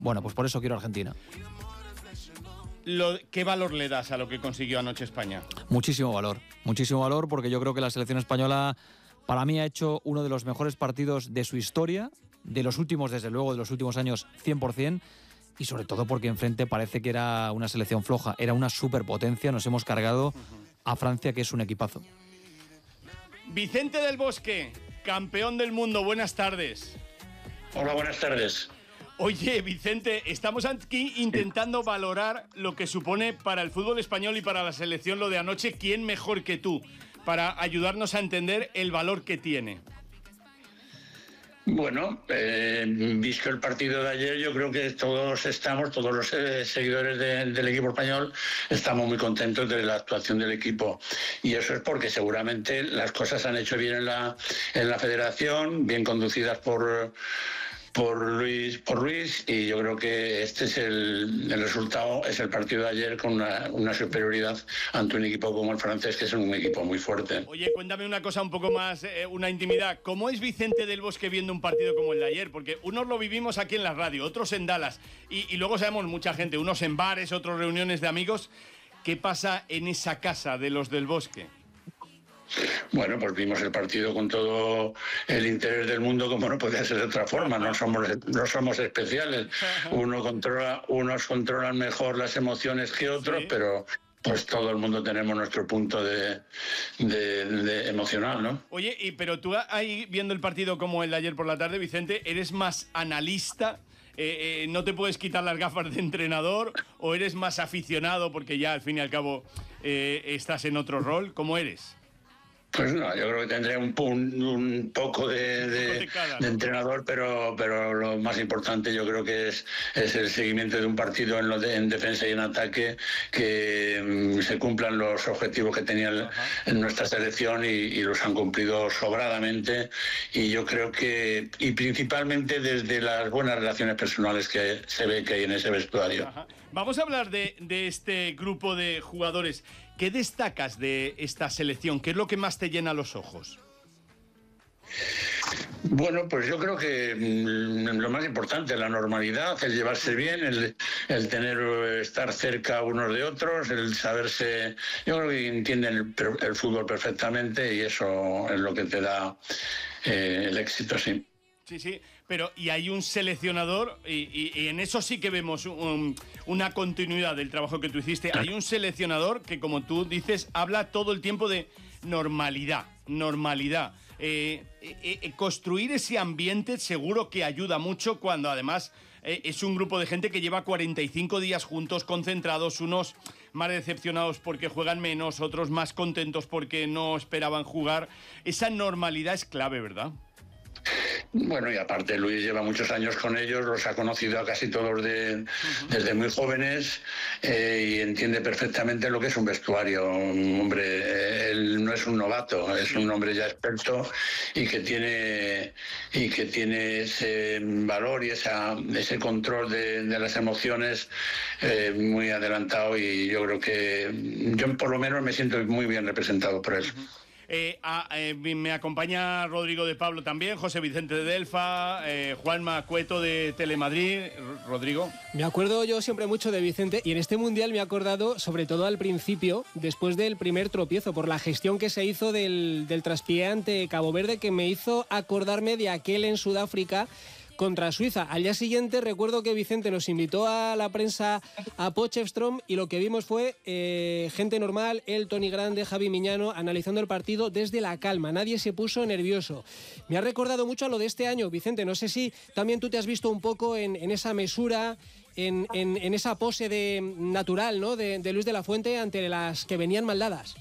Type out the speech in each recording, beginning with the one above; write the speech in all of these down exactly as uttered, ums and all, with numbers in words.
Bueno, pues por eso quiero Argentina. Lo, ¿Qué valor le das a lo que consiguió anoche España? Muchísimo valor, muchísimo valor, porque yo creo que la selección española para mí ha hecho uno de los mejores partidos de su historia, de los últimos, desde luego, de los últimos años, cien por ciento, y sobre todo porque enfrente parece que era una selección floja, era una superpotencia. Nos hemos cargado a Francia, que es un equipazo. Vicente del Bosque, campeón del mundo, buenas tardes. Hola, buenas tardes. Oye, Vicente, estamos aquí intentando valorar lo que supone para el fútbol español y para la selección lo de anoche. ¿Quién mejor que tú para ayudarnos a entender el valor que tiene? Bueno, eh, visto el partido de ayer, yo creo que todos estamos, todos los eh, seguidores de, del equipo español, estamos muy contentos de la actuación del equipo. Y eso es porque seguramente las cosas se han hecho bien en la, en la federación, bien conducidas por... por Luis por Luis y yo creo que este es el, el resultado, es el partido de ayer con una, una superioridad ante un equipo como el francés, que es un equipo muy fuerte. Oye, cuéntame una cosa un poco más, eh, una intimidad. ¿Cómo es Vicente del Bosque viendo un partido como el de ayer? Porque unos lo vivimos aquí en la radio, otros en Dallas y, y luego sabemos mucha gente, unos en bares, otros reuniones de amigos. ¿Qué pasa en esa casa de los del Bosque? Bueno, pues vimos el partido con todo el interés del mundo, como no podía ser de otra forma. No somos, no somos especiales. Uno controla, unos controlan mejor las emociones que otros, sí, pero pues todo el mundo tenemos nuestro punto de, de, de emocional, ¿no? Oye, y pero tú ahí viendo el partido como el de ayer por la tarde, Vicente, ¿eres más analista? Eh, eh, ¿No te puedes quitar las gafas de entrenador? ¿O eres más aficionado porque ya al fin y al cabo eh, estás en otro rol? ¿Cómo eres? Pues no, yo creo que tendré un, un, un poco de, de, de, cada, ¿no? de entrenador, pero, pero lo más importante yo creo que es, es el seguimiento de un partido en, lo de, en defensa y en ataque, que um, se cumplan los objetivos que tenía en nuestra selección y, y los han cumplido sobradamente, y yo creo que, y principalmente desde las buenas relaciones personales que se ve que hay en ese vestuario. Ajá. Vamos a hablar de, de este grupo de jugadores. ¿Qué destacas de esta selección? ¿Qué es lo que más te llena los ojos? Bueno, pues yo creo que mmm, lo más importante, la normalidad, el llevarse bien, el, el tener, estar cerca unos de otros, el saberse. Yo creo que entienden el, el fútbol perfectamente y eso es lo que te da eh, el éxito, sí. Sí, sí, pero y hay un seleccionador, y, y, y en eso sí que vemos un, una continuidad del trabajo que tú hiciste. Hay un seleccionador que, como tú dices, habla todo el tiempo de normalidad, normalidad. Eh, eh, eh, construir ese ambiente seguro que ayuda mucho cuando además eh, es un grupo de gente que lleva cuarenta y cinco días juntos, concentrados, unos más decepcionados porque juegan menos, otros más contentos porque no esperaban jugar. Esa normalidad es clave, ¿verdad? Bueno, y aparte Luis lleva muchos años con ellos, los ha conocido a casi todos de, desde muy jóvenes eh, y entiende perfectamente lo que es un vestuario. Hombre, él no es un novato, es un hombre ya experto y que tiene y que tiene ese valor y esa, ese control de, de las emociones eh, muy adelantado, y yo creo que yo por lo menos me siento muy bien representado por él. Eh, a, eh, me acompaña Rodrigo de Pablo también, José Vicente de Delfa, eh, Juanma Cueto de Telemadrid. Rodrigo. Me acuerdo yo siempre mucho de Vicente, y en este Mundial me he acordado sobre todo al principio, después del primer tropiezo, por la gestión que se hizo del, del traspié ante Cabo Verde, que me hizo acordarme de aquel en Sudáfrica contra Suiza. Al día siguiente recuerdo que Vicente nos invitó a la prensa a Potchefstroom y lo que vimos fue eh, gente normal, él, Tony Grande, Javi Miñano, analizando el partido desde la calma. Nadie se puso nervioso. Me ha recordado mucho a lo de este año, Vicente. No sé si también tú te has visto un poco en, en esa mesura, en, en, en esa pose de, natural, ¿no? de, de Luis de la Fuente ante las que venían mal dadas.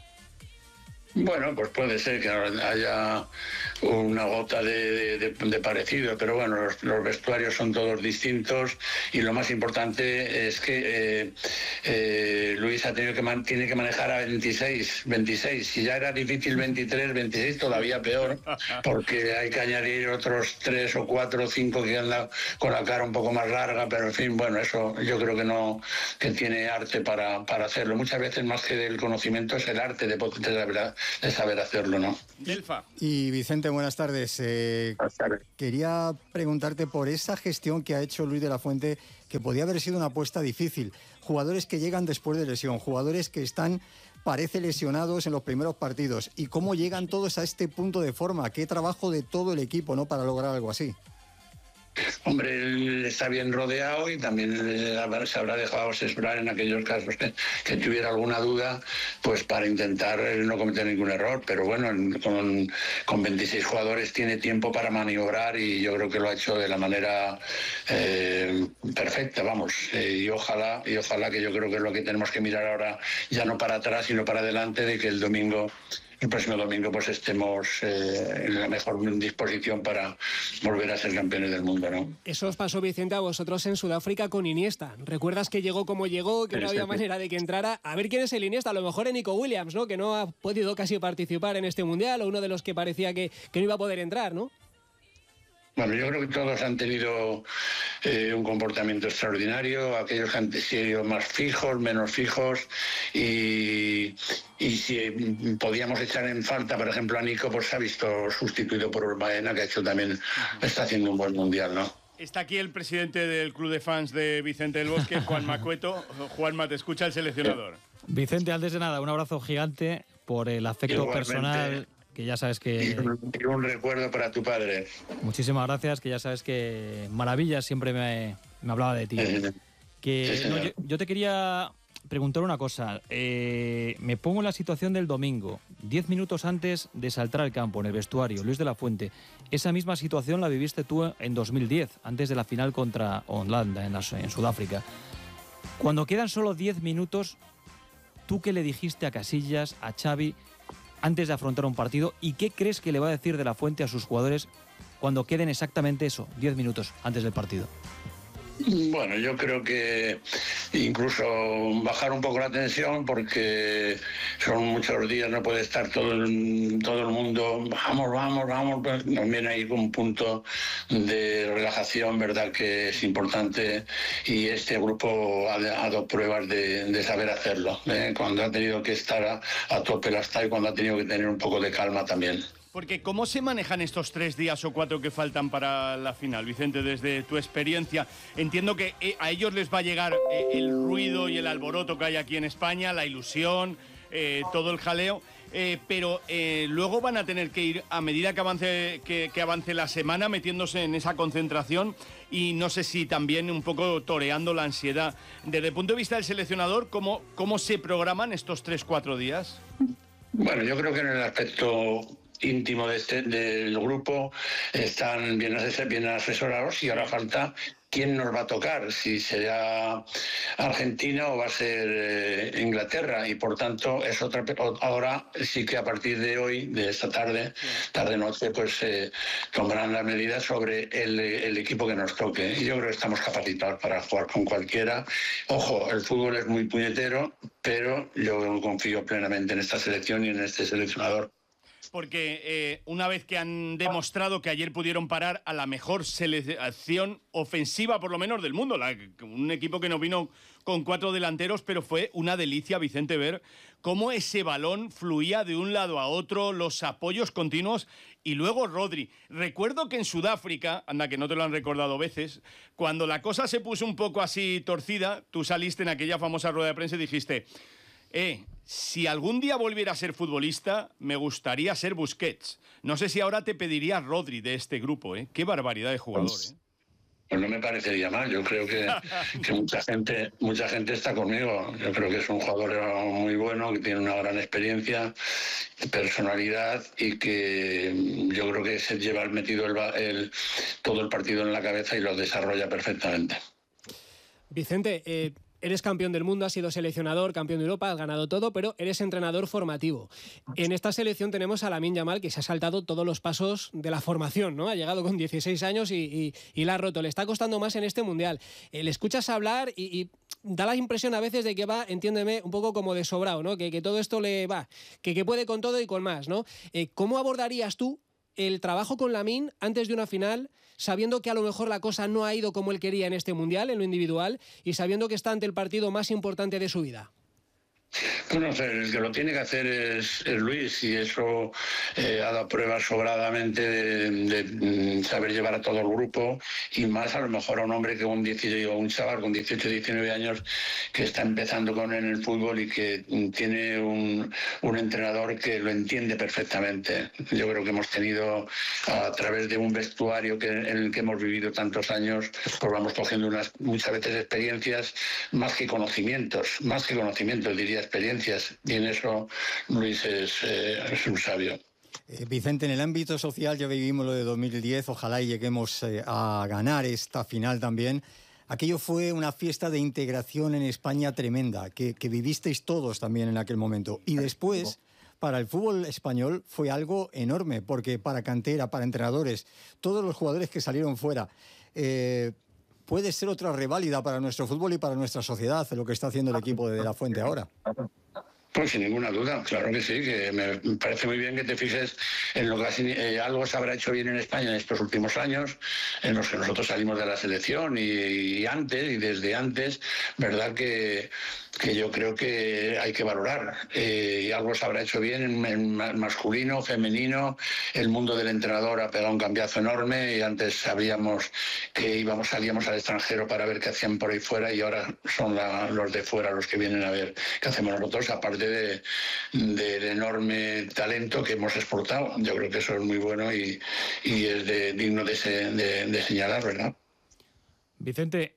Bueno, pues puede ser que haya una gota de, de, de parecido, pero bueno, los, los vestuarios son todos distintos y lo más importante es que eh, eh, Luis ha tenido que man, tiene que manejar a veintiséis, veintiséis. Si ya era difícil veintitrés, veintiséis, todavía peor, porque hay que añadir otros tres o cuatro o cinco que andan con la cara un poco más larga, pero en fin, bueno, eso yo creo que no, que tiene arte para, para hacerlo. Muchas veces más que el conocimiento es el arte de, de, la, de saber hacerlo, ¿no? Delfa. Y Vicente, buenas tardes. Eh, Buenas tardes. Quería preguntarte por esa gestión que ha hecho Luis de la Fuente, que podía haber sido una apuesta difícil. Jugadores que llegan después de lesión, jugadores que están, parece, lesionados en los primeros partidos. ¿Y cómo llegan todos a este punto de forma? ¿Qué trabajo de todo el equipo, ¿no?, para lograr algo así? Hombre, él está bien rodeado y también eh, se habrá dejado asesorar en aquellos casos que, que tuviera alguna duda, pues para intentar no cometer ningún error. Pero bueno, con, con veintiséis jugadores tiene tiempo para maniobrar y yo creo que lo ha hecho de la manera eh, perfecta, vamos. Eh, y ojalá, y ojalá que yo creo que es lo que tenemos que mirar ahora, ya no para atrás, sino para adelante, de que el domingo... el próximo domingo pues estemos eh, en la mejor disposición para volver a ser campeones del mundo, ¿no? Eso os pasó, Vicente, a vosotros en Sudáfrica con Iniesta. ¿Recuerdas que llegó como llegó, que no había manera de que entrara? A ver quién es el Iniesta, a lo mejor es Nico Williams, ¿no?, que no ha podido casi participar en este Mundial, o uno de los que parecía que, que no iba a poder entrar, ¿no? Bueno, yo creo que todos han tenido eh, un comportamiento extraordinario, aquellos que han sido más fijos, menos fijos, y, y si podíamos echar en falta, por ejemplo, a Nico, pues se ha visto sustituido por Baena, que ha hecho también, está haciendo un buen mundial, ¿no? Está aquí el presidente del club de fans de Vicente del Bosque, Juanma Cueto. Juanma, te escucha el seleccionador. Vicente, antes de nada, un abrazo gigante por el afecto Igualmente. personal, que ya sabes que... Y un, y un recuerdo para tu padre. Muchísimas gracias, que ya sabes que maravillas siempre me, me hablaba de ti. Eh, Que, sí, no, señor. yo, yo te quería preguntar una cosa. Eh, me pongo en la situación del domingo, diez minutos antes de saltar al campo, en el vestuario, Luis de la Fuente. Esa misma situación la viviste tú en dos mil diez, antes de la final contra Holanda, en, la, en Sudáfrica. Cuando quedan solo diez minutos, ¿tú qué le dijiste a Casillas, a Xavi, antes de afrontar un partido? ¿Y qué crees que le va a decir de la Fuente a sus jugadores cuando queden exactamente eso, diez minutos antes del partido? Bueno, yo creo que incluso bajar un poco la tensión, porque son muchos días, no puede estar todo el, todo el mundo, vamos, vamos, vamos, pues también hay un punto de relajación, verdad, que es importante, y este grupo ha dado pruebas de, de saber hacerlo, ¿eh? Cuando ha tenido que estar a, a tope la está y cuando ha tenido que tener un poco de calma también. Porque ¿cómo se manejan estos tres días o cuatro que faltan para la final, Vicente, desde tu experiencia? Entiendo que eh, a ellos les va a llegar eh, el ruido y el alboroto que hay aquí en España, la ilusión, eh, todo el jaleo, eh, pero eh, luego van a tener que ir, a medida que avance, que, que avance la semana, metiéndose en esa concentración y no sé si también un poco toreando la ansiedad. Desde el punto de vista del seleccionador, ¿cómo, cómo se programan estos tres, cuatro días? Bueno, yo creo que en el aspecto íntimo de este, del grupo están bien, bien asesorados, y ahora falta quién nos va a tocar, si será Argentina o va a ser eh, Inglaterra, y por tanto es otra. Ahora sí que a partir de hoy, de esta tarde, tarde-noche, pues se eh, tomarán las medidas sobre el, el equipo que nos toque. Y yo creo que estamos capacitados para jugar con cualquiera. Ojo, el fútbol es muy puñetero, pero yo confío plenamente en esta selección y en este seleccionador. Porque eh, una vez que han demostrado que ayer pudieron parar a la mejor selección ofensiva, por lo menos, del mundo, la, un equipo que no vino con cuatro delanteros, pero fue una delicia, Vicente, ver cómo ese balón fluía de un lado a otro, los apoyos continuos, y luego Rodri. Recuerdo que en Sudáfrica, anda que no te lo han recordado veces, cuando la cosa se puso un poco así torcida, tú saliste en aquella famosa rueda de prensa y dijiste... Eh, si algún día volviera a ser futbolista, me gustaría ser Busquets. No sé si ahora te pediría Rodri de este grupo, ¿eh? Qué barbaridad de jugador, ¿eh? Pues no me parecería mal. Yo creo que, que mucha gente mucha gente está conmigo. Yo creo que es un jugador muy bueno, que tiene una gran experiencia, personalidad, y que yo creo que se lleva metido el, el, todo el partido en la cabeza y lo desarrolla perfectamente. Vicente, eh... eres campeón del mundo, has sido seleccionador, campeón de Europa, has ganado todo, pero eres entrenador formativo. En esta selección tenemos a Lamine Yamal, que se ha saltado todos los pasos de la formación, ¿no? Ha llegado con dieciséis años y, y, y la ha roto. Le está costando más en este Mundial. Eh, le escuchas hablar y, y da la impresión a veces de que va, entiéndeme, un poco como de sobrado, ¿no? Que, que todo esto le va, que, que puede con todo y con más, ¿no? Eh, ¿Cómo abordarías tú el trabajo con Lamine antes de una final, sabiendo que a lo mejor la cosa no ha ido como él quería en este Mundial, en lo individual, y sabiendo que está ante el partido más importante de su vida? Pues no sé, el que lo tiene que hacer es, es Luis, y eso eh, ha dado pruebas sobradamente de, de saber llevar a todo el grupo, y más a lo mejor a un hombre que un, dieciocho, un chaval con dieciocho, diecinueve años que está empezando con él en el fútbol y que tiene un, un entrenador que lo entiende perfectamente. Yo creo que hemos tenido, a través de un vestuario que, en el que hemos vivido tantos años, pues vamos cogiendo unas muchas veces experiencias más que conocimientos, más que conocimientos, diría experiencias, y en eso Luis es, eh, es un sabio. Eh, Vicente, en el ámbito social ya vivimos lo de dos mil diez, ojalá y lleguemos eh, a ganar esta final también. Aquello fue una fiesta de integración en España tremenda, que, que vivisteis todos también en aquel momento. Y después, para el fútbol español fue algo enorme, porque para cantera, para entrenadores, todos los jugadores que salieron fuera, eh, puede ser otra reválida para nuestro fútbol y para nuestra sociedad, lo que está haciendo el equipo de De La Fuente ahora. Pues sin ninguna duda, claro que sí, que me parece muy bien que te fijes en lo que eh, algo se habrá hecho bien en España en estos últimos años, en los que nosotros salimos de la selección y, y antes, y desde antes, verdad que, que yo creo que hay que valorar. Eh, y algo se habrá hecho bien en, en masculino, femenino, el mundo del entrenador ha pegado un cambiazo enorme, y antes sabíamos que íbamos, salíamos al extranjero para ver qué hacían por ahí fuera, y ahora son la, los de fuera los que vienen a ver qué hacemos nosotros, aparte De, del enorme talento que hemos exportado. Yo creo que eso es muy bueno y, y es de, digno de, se, de, de señalar, ¿verdad? Vicente,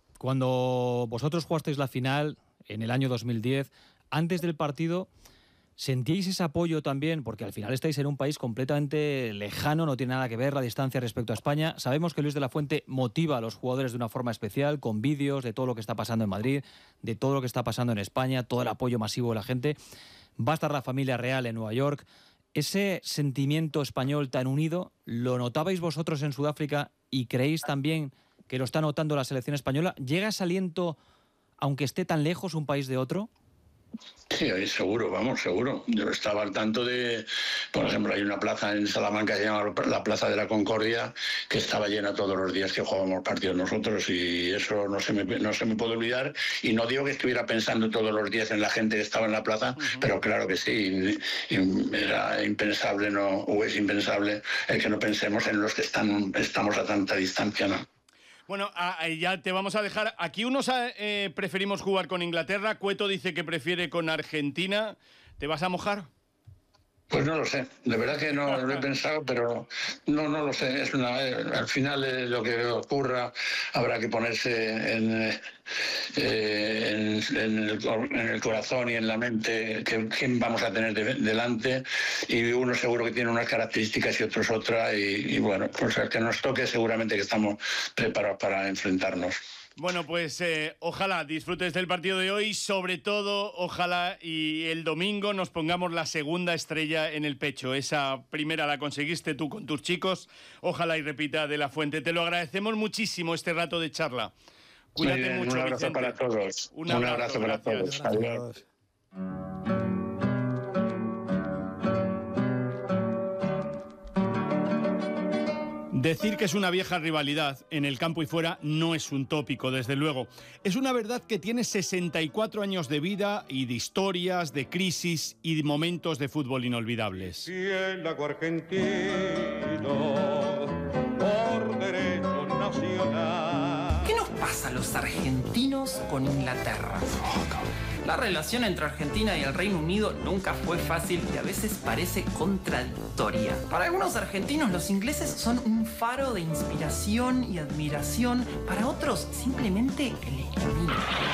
cuando vosotros jugasteis la final en el año dos mil diez, antes del partido, ¿sentíais ese apoyo también? Porque al final estáis en un país completamente lejano, no tiene nada que ver la distancia respecto a España. Sabemos que Luis de la Fuente motiva a los jugadores de una forma especial, con vídeos de todo lo que está pasando en Madrid, de todo lo que está pasando en España, todo el apoyo masivo de la gente. Va a estar la familia real en Nueva York. ¿Ese sentimiento español tan unido, lo notabais vosotros en Sudáfrica y creéis también que lo está notando la selección española? ¿Llega ese aliento, aunque esté tan lejos un país de otro? Sí, seguro, vamos, seguro. Yo estaba al tanto de, por ejemplo, hay una plaza en Salamanca que se llama la Plaza de la Concordia, que estaba llena todos los días que jugábamos partidos nosotros, y eso no se me, no se me puede olvidar. Y no digo que estuviera pensando todos los días en la gente que estaba en la plaza, uh-huh. pero claro que sí, era impensable, no, o es impensable el que no pensemos en los que están, estamos a tanta distancia, ¿no? Bueno, ya te vamos a dejar. Aquí unos eh, preferimos jugar con Inglaterra. Cueto dice que prefiere con Argentina. ¿Te vas a mojar? Pues no lo sé, de verdad que no lo he pensado, pero no, no lo sé. Es una, al final eh, lo que ocurra habrá que ponerse en, eh, en, en, el, en el corazón y en la mente que, quién vamos a tener de, delante, y uno seguro que tiene unas características y otros otras, y, y bueno, pues el que nos toque seguramente que estamos preparados para enfrentarnos. Bueno, pues eh, ojalá disfrutes del partido de hoy, sobre todo ojalá y el domingo nos pongamos la segunda estrella en el pecho. Esa primera la conseguiste tú con tus chicos, ojalá y repita De la Fuente. Te lo agradecemos muchísimo este rato de charla. Cuídate bien, mucho, un abrazo Vicente. para todos. Un abrazo, un abrazo para gracias. todos. Adiós. Decir que es una vieja rivalidad en el campo y fuera no es un tópico, desde luego. Es una verdad que tiene sesenta y cuatro años de vida y de historias, de crisis y de momentos de fútbol inolvidables. Y el lago argentino, por derecho nacional. ¿Qué nos pasa a los argentinos con Inglaterra? La relación entre Argentina y el Reino Unido nunca fue fácil y a veces parece contradictoria. Para algunos argentinos los ingleses son un faro de inspiración y admiración, para otros simplemente el enemigo.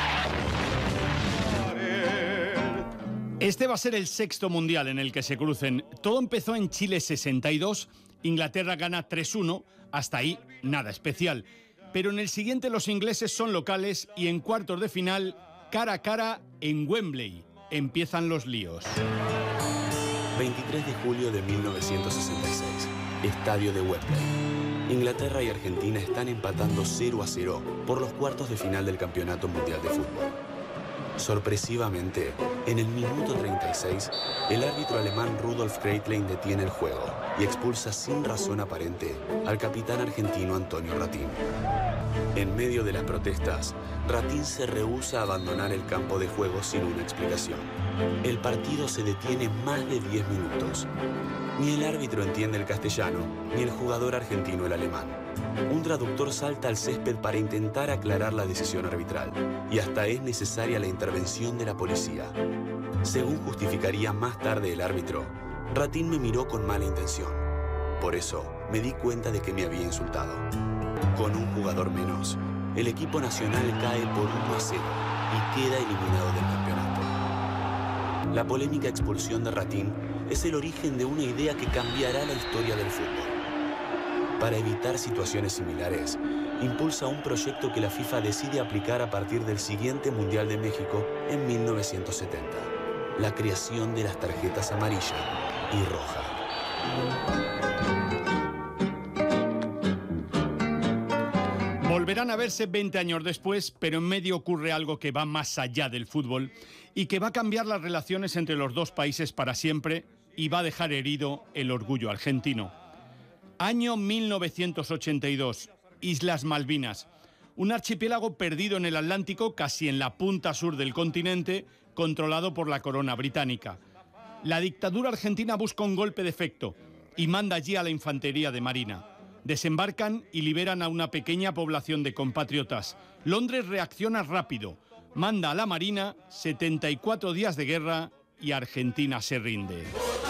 Este va a ser el sexto mundial en el que se crucen. Todo empezó en Chile sesenta y dos, Inglaterra gana tres uno, hasta ahí nada especial. Pero en el siguiente los ingleses son locales y en cuartos de final, cara a cara en Wembley. Empiezan los líos. veintitrés de julio de mil novecientos sesenta y seis. Estadio de Wembley. Inglaterra y Argentina están empatando cero a cero por los cuartos de final del Campeonato Mundial de Fútbol. Sorpresivamente, en el minuto treinta y seis, el árbitro alemán Rudolf Kreitlein detiene el juego y expulsa sin razón aparente al capitán argentino Antonio Ratín. En medio de las protestas, Ratín se rehúsa a abandonar el campo de juego sin una explicación. El partido se detiene más de diez minutos. Ni el árbitro entiende el castellano, ni el jugador argentino el alemán. Un traductor salta al césped para intentar aclarar la decisión arbitral, y hasta es necesaria la intervención de la policía. Según justificaría más tarde el árbitro, Ratín me miró con mala intención. Por eso, me di cuenta de que me había insultado. Con un jugador menos, el equipo nacional cae por uno a cero y queda eliminado del campeonato. La polémica expulsión de Ratín es el origen de una idea que cambiará la historia del fútbol. Para evitar situaciones similares, impulsa un proyecto que la FIFA decide aplicar a partir del siguiente Mundial de México en mil novecientos setenta. La creación de las tarjetas amarilla y roja. Volverán a verse veinte años después, pero en medio ocurre algo que va más allá del fútbol y que va a cambiar las relaciones entre los dos países para siempre y va a dejar herido el orgullo argentino. Año mil novecientos ochenta y dos, Islas Malvinas, un archipiélago perdido en el Atlántico, casi en la punta sur del continente, controlado por la corona británica. La dictadura argentina busca un golpe de efecto y manda allí a la infantería de marina. Desembarcan y liberan a una pequeña población de compatriotas. Londres reacciona rápido, manda a la marina, setenta y cuatro días de guerra y Argentina se rinde.